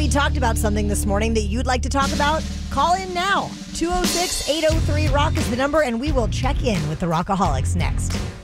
we talked about something this morning that you'd like to talk about, call in now. 206-803-ROCK is the number, and we will check in with the Rockaholics next.